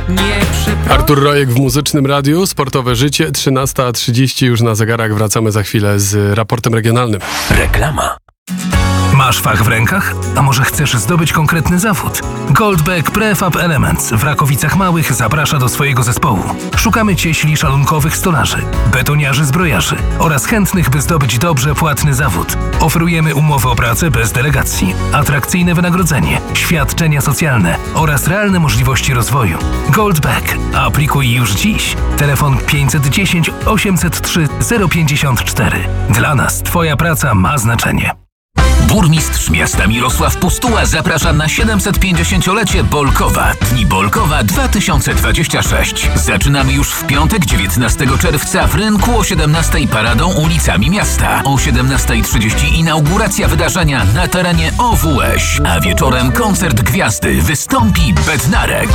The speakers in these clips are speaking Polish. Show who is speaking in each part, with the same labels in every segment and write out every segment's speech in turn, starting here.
Speaker 1: Artur Rojek w Muzycznym Radiu, Sportowe Życie, 13:30 już na zegarach. Wracamy za chwilę z raportem regionalnym.
Speaker 2: Reklama. Masz fach w rękach? A może chcesz zdobyć konkretny zawód? Goldbeck Prefab Elements w Rakowicach Małych zaprasza do swojego zespołu. Szukamy cieśli szalunkowych stolarzy, betoniarzy zbrojarzy oraz chętnych, by zdobyć dobrze płatny zawód. Oferujemy umowy o pracę bez delegacji, atrakcyjne wynagrodzenie, świadczenia socjalne oraz realne możliwości rozwoju. Goldbeck. Aplikuj już dziś. Telefon 510 803 054. Dla nas Twoja praca ma znaczenie. Burmistrz miasta Mirosław Pustuła zaprasza na 750-lecie Bolkowa. Dni Bolkowa 2026. Zaczynamy już w piątek 19 czerwca w rynku o 17:00 paradą ulicami miasta. O 17:30 inauguracja wydarzenia na terenie OWŚ. A wieczorem koncert gwiazdy wystąpi Bednarek.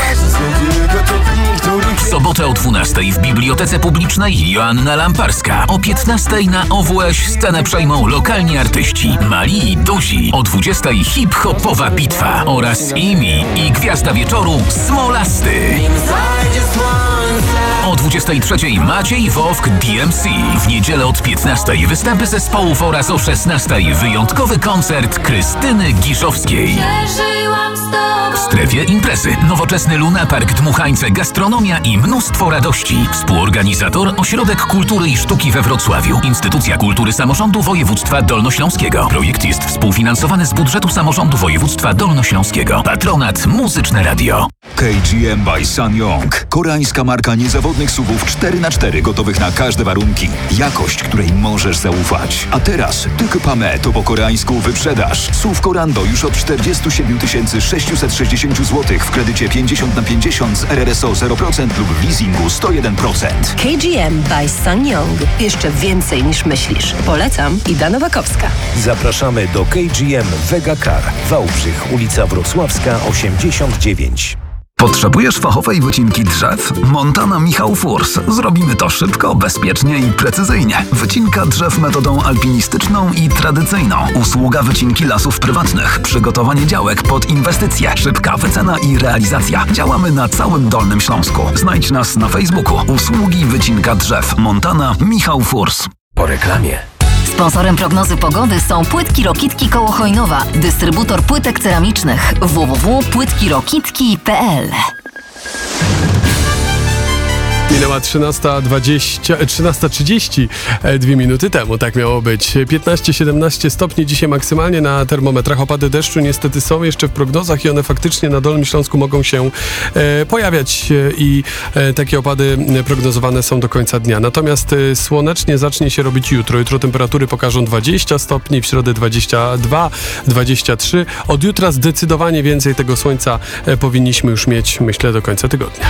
Speaker 2: W sobotę o 12:00 w Bibliotece Publicznej Joanna Lamparska. O 15:00 na OWŚ scenę przejmą lokalni artyści Mali i Duzi. O 20:00 hip-hopowa bitwa oraz Imi i gwiazda wieczoru Smolasty. O 23:00 Maciej Wowk DMC. W niedzielę od 15:00 występy zespołów oraz o 16:00 wyjątkowy koncert Krystyny Giszowskiej. W strefie imprezy nowoczesny lunapark Dmuchańce, gastronomia i mnóstwo radości. Współorganizator Ośrodek Kultury i Sztuki we Wrocławiu. Instytucja Kultury Samorządu Województwa Dolnośląskiego. Projekt jest współfinansowany z budżetu Samorządu Województwa Dolnośląskiego. Patronat Muzyczne Radio.
Speaker 3: KGM by SsangYong. Koreańska marka niezawodnych SUV-ów 4x4 gotowych na każde warunki. Jakość, której możesz zaufać. A teraz Tykpame to po koreańsku wyprzedaż. SUV Korando już od 47 660 zł w kredycie 50/50 z RRSO 0% lub w leasingu 101%.
Speaker 4: KGM by SsangYong. Jeszcze więcej niż myślisz. Polecam, Ida Nowakowska.
Speaker 5: Zapraszamy do KGM Vega Car. Wałbrzych, ulica Wrocławska 89.
Speaker 6: Potrzebujesz fachowej wycinki drzew? Montana Michał Furs. Zrobimy to szybko, bezpiecznie i precyzyjnie. Wycinka drzew metodą alpinistyczną i tradycyjną. Usługa wycinki lasów prywatnych. Przygotowanie działek pod inwestycje. Szybka wycena i realizacja. Działamy na całym Dolnym Śląsku. Znajdź nas na Facebooku. Usługi wycinka drzew. Montana Michał Furs.
Speaker 2: Po reklamie.
Speaker 7: Sponsorem prognozy pogody są Płytki Rokitki koło Chojnowa, dystrybutor płytek ceramicznych www.płytkirokitki.pl.
Speaker 1: Minęła 13:30, 2 minuty temu, tak miało być. 15-17 stopni dzisiaj maksymalnie na termometrach. Opady deszczu niestety są jeszcze w prognozach i one faktycznie na Dolnym Śląsku mogą się pojawiać i takie opady prognozowane są do końca dnia. Natomiast słonecznie zacznie się robić jutro. Jutro temperatury pokażą 20 stopni, w środę 22, 23. Od jutra zdecydowanie więcej tego słońca powinniśmy już mieć, myślę, do końca tygodnia.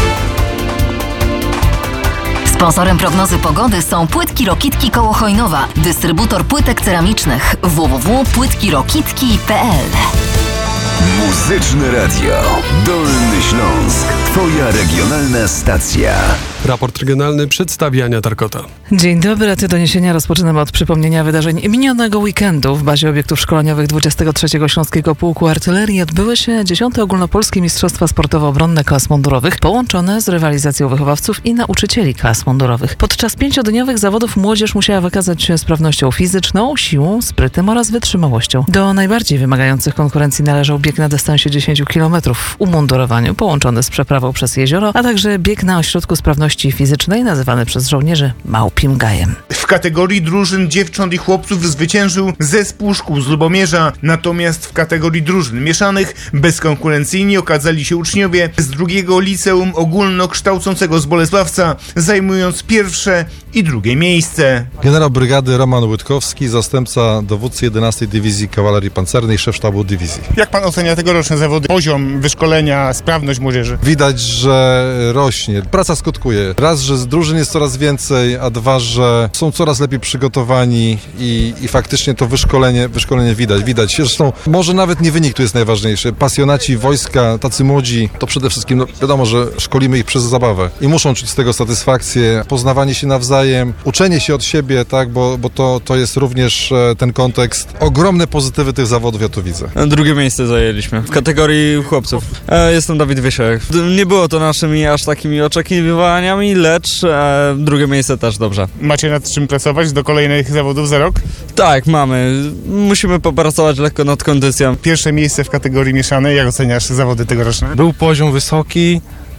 Speaker 7: Sponsorem prognozy pogody są Płytki Rokitki koło Chojnowa, dystrybutor płytek ceramicznych www.płytkirokitki.pl.
Speaker 3: Muzyczne Radio. Dolny Śląsk. Twoja regionalna stacja.
Speaker 1: Raport regionalny przedstawi Ania Tarkota.
Speaker 8: Dzień dobry, a te doniesienia rozpoczynamy od przypomnienia wydarzeń minionego weekendu. W bazie obiektów szkoleniowych 23. Śląskiego Pułku Artylerii odbyły się 10. Ogólnopolskie Mistrzostwa Sportowo-Obronne Klas Mundurowych, połączone z rywalizacją wychowawców i nauczycieli klas mundurowych. Podczas 5-dniowych zawodów młodzież musiała wykazać się sprawnością fizyczną, siłą, sprytem oraz wytrzymałością. Do najbardziej wymagających konkurencji należał bieg na dystansie 10 km w umundurowaniu, połączony z przeprawą przez jezioro, a także bieg na ośrodku sprawności fizycznej, nazywany przez żołnierzy Małpim Gajem.
Speaker 9: W kategorii drużyn dziewcząt i chłopców zwyciężył zespół szkół z Lubomierza, natomiast w kategorii drużyn mieszanych bezkonkurencyjni okazali się uczniowie z drugiego liceum ogólnokształcącego z Bolesławca, zajmując pierwsze i drugie miejsce.
Speaker 10: Generał brygady Roman Łydkowski, zastępca dowódcy 11 Dywizji Kawalerii Pancernej, szef sztabu dywizji.
Speaker 9: Jak pan ocenia tegoroczne zawody? Poziom wyszkolenia, sprawność młodzieży?
Speaker 10: Widać, że rośnie. Praca skutkuje. dzieje. Raz, że z drużyn jest coraz więcej, a dwa, że są coraz lepiej przygotowani i faktycznie to wyszkolenie widać. Zresztą może nawet nie wynik tu jest najważniejszy. Pasjonaci wojska, tacy młodzi, to przede wszystkim wiadomo, że szkolimy ich przez zabawę i muszą czuć z tego satysfakcję, poznawanie się nawzajem, uczenie się od siebie, tak, bo to jest również ten kontekst. Ogromne pozytywy tych zawodów ja tu widzę.
Speaker 11: Drugie miejsce zajęliśmy w kategorii chłopców. Jestem Dawid Wysiek. Nie było to naszymi aż takimi oczekiwaniami, lecz drugie miejsce też dobrze.
Speaker 9: Macie nad czym pracować do kolejnych zawodów za rok?
Speaker 11: Tak, mamy. Musimy popracować lekko nad kondycją.
Speaker 9: Pierwsze miejsce w kategorii mieszanej. Jak oceniasz zawody tegoroczne?
Speaker 12: Był poziom wysoki.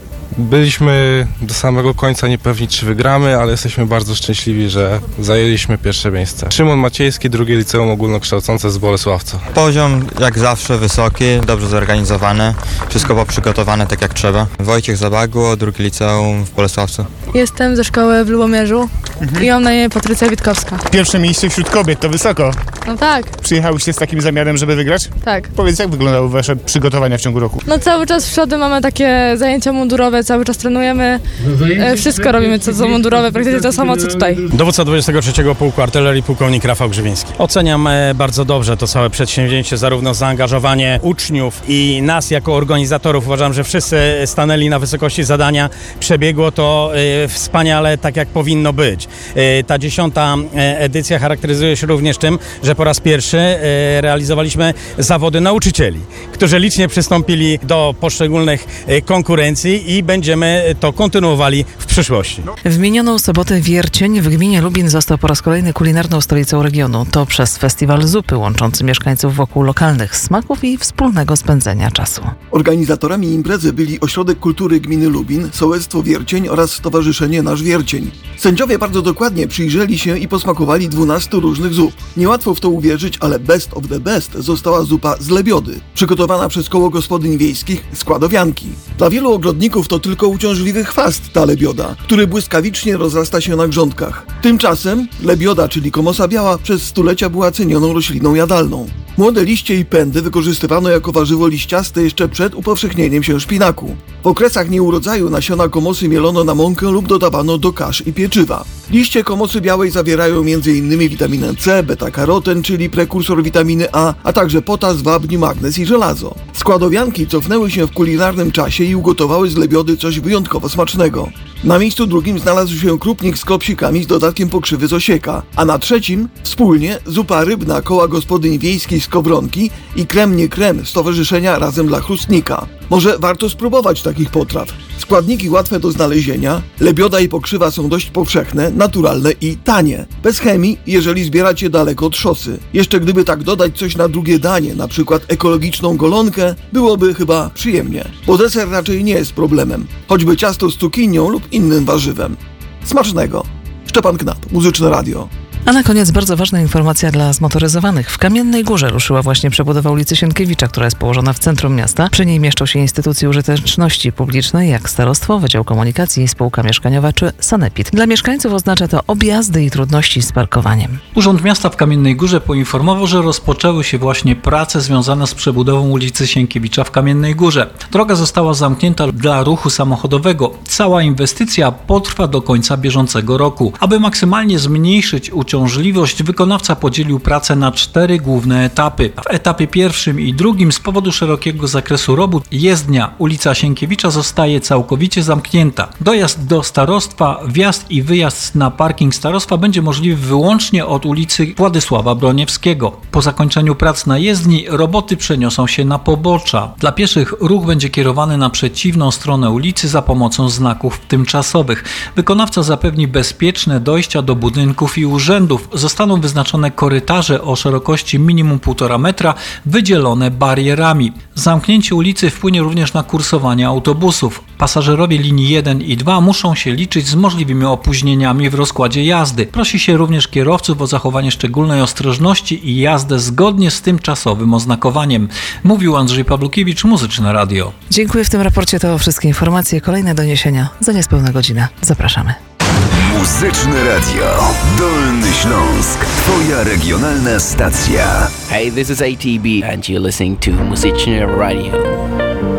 Speaker 12: Byliśmy do samego końca niepewni, czy wygramy, ale jesteśmy bardzo szczęśliwi, że zajęliśmy pierwsze miejsce. Szymon Maciejski, drugie liceum ogólnokształcące z Bolesławca.
Speaker 13: Poziom jak zawsze wysoki, dobrze zorganizowany, wszystko było przygotowane tak jak trzeba. Wojciech Zabagło, drugie liceum w Bolesławcu.
Speaker 14: Jestem ze szkoły w Lubomierzu i mam na imię Patrycja Witkowska.
Speaker 9: Pierwsze miejsce wśród kobiet, to wysoko.
Speaker 14: No tak.
Speaker 9: Przyjechałyście z takim zamiarem, żeby wygrać?
Speaker 14: Tak.
Speaker 9: Powiedz, jak wyglądały wasze przygotowania w ciągu roku?
Speaker 14: No cały czas w środę mamy takie zajęcia mundurowe, cały czas trenujemy, wszystko robimy co mundurowe, praktycznie to samo co tutaj.
Speaker 15: Dowódca 23 Pułku Artylerii pułkownik Rafał Grzywiński. Oceniam bardzo dobrze to całe przedsięwzięcie, zarówno zaangażowanie uczniów i nas jako organizatorów. Uważam, że wszyscy stanęli na wysokości zadania. Przebiegło to wspaniale, tak jak powinno być. Ta 10. edycja charakteryzuje się również tym, że po raz pierwszy realizowaliśmy zawody nauczycieli, którzy licznie przystąpili do poszczególnych konkurencji i będziemy to kontynuowali w przyszłości.
Speaker 8: W minioną sobotę Wiercień w gminie Lubin został po raz kolejny kulinarną stolicą regionu. To przez festiwal zupy łączący mieszkańców wokół lokalnych smaków i wspólnego spędzenia czasu.
Speaker 16: Organizatorami imprezy byli Ośrodek Kultury Gminy Lubin, Sołectwo Wiercień oraz Stowarzyszenie Nasz Wiercień. Sędziowie bardzo dokładnie przyjrzeli się i posmakowali 12 różnych zup. Niełatwo w to uwierzyć, ale best of the best została zupa z lebiody, przygotowana przez Koło Gospodyń Wiejskich Składowianki. Dla wielu ogrodników to tylko uciążliwy chwast ta lebioda, który błyskawicznie rozrasta się na grządkach. Tymczasem lebioda, czyli komosa biała, przez stulecia była cenioną rośliną jadalną. Młode liście i pędy wykorzystywano jako warzywo liściaste jeszcze przed upowszechnieniem się szpinaku. W okresach nieurodzaju nasiona komosy mielono na mąkę lub dodawano do kasz i pieczywa. Liście komosy białej zawierają m.in. witaminę C, beta-karoten, czyli prekursor witaminy A także potas, wapń, magnez i żelazo. Składowianki cofnęły się w kulinarnym czasie i ugotowały z lebiody coś wyjątkowo smacznego. Na miejscu drugim znalazł się krupnik z klopsikami z dodatkiem pokrzywy z osieka, a na trzecim wspólnie zupa rybna Koła Gospodyń Wiejskich Skowronki i krem nie krem Stowarzyszenia Razem dla Chrustnika. Może warto spróbować takich potraw. Składniki łatwe do znalezienia, lebioda i pokrzywa są dość powszechne, naturalne i tanie. Bez chemii, jeżeli zbieracie daleko od szosy. Jeszcze gdyby tak dodać coś na drugie danie, na przykład ekologiczną golonkę, byłoby chyba przyjemnie. Bo deser raczej nie jest problemem. Choćby ciasto z cukinią lub innym warzywem. Smacznego. Szczepan Knap, Muzyczne Radio.
Speaker 8: A na koniec bardzo ważna informacja dla zmotoryzowanych. W Kamiennej Górze ruszyła właśnie przebudowa ulicy Sienkiewicza, która jest położona w centrum miasta. Przy niej mieszczą się instytucje użyteczności publicznej, jak starostwo, Wydział Komunikacji, spółka mieszkaniowa czy sanepid. Dla mieszkańców oznacza to objazdy i trudności z parkowaniem.
Speaker 17: Urząd Miasta w Kamiennej Górze poinformował, że rozpoczęły się właśnie prace związane z przebudową ulicy Sienkiewicza w Kamiennej Górze. Droga została zamknięta dla ruchu samochodowego. Cała inwestycja potrwa do końca bieżącego roku. Aby maksymalnie zmniejszyć uciążliwość, wykonawca podzielił pracę na 4 główne etapy. W etapie pierwszym i drugim z powodu szerokiego zakresu robót jezdnia ulica Sienkiewicza zostaje całkowicie zamknięta. Dojazd do starostwa, wjazd i wyjazd na parking starostwa będzie możliwy wyłącznie od ulicy Władysława Broniewskiego. Po zakończeniu prac na jezdni roboty przeniosą się na pobocza. Dla pieszych ruch będzie kierowany na przeciwną stronę ulicy za pomocą znaków tymczasowych. Wykonawca zapewni bezpieczne dojścia do budynków i urzędów. Zostaną wyznaczone korytarze o szerokości minimum 1,5 metra, wydzielone barierami. Zamknięcie ulicy wpłynie również na kursowanie autobusów. Pasażerowie linii 1 i 2 muszą się liczyć z możliwymi opóźnieniami w rozkładzie jazdy. Prosi się również kierowców o zachowanie szczególnej ostrożności i jazdę zgodnie z tymczasowym oznakowaniem. Mówił Andrzej Pawlukiewicz, Muzyczne Radio.
Speaker 8: Dziękuję. W tym raporcie to wszystkie informacje. Kolejne doniesienia za niespełna godzinę. Zapraszamy.
Speaker 3: Muzyczne Radio. Dolny Śląsk. Twoja regionalna stacja.
Speaker 18: Hey, this is ATB and you're listening to Muzyczne Radio.